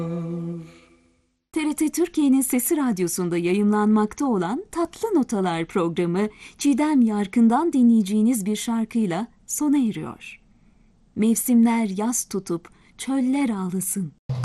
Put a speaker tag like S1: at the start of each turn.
S1: TRT Türkiye'nin Sesi Radyosu'nda yayımlanmakta olan Tatlı Notalar programı Çiğdem Yarkın'dan dinleyeceğiniz bir şarkıyla sona eriyor. Mevsimler yas tutup çöller ağlasın.